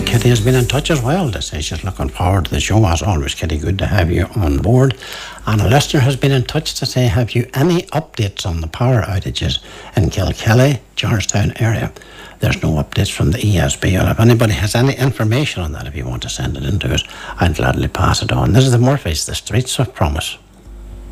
And Kitty has been in touch as well to say she's looking forward to the show. As always, Kitty, good to have you on board. And a listener has been in touch to say, have you any updates on the power outages in Kilkelly, Georgetown area? There's no updates from the ESB. Well, if anybody has any information on that, if you want to send it in to us, I'd gladly pass it on. This is the Murphys, the Streets of Promise.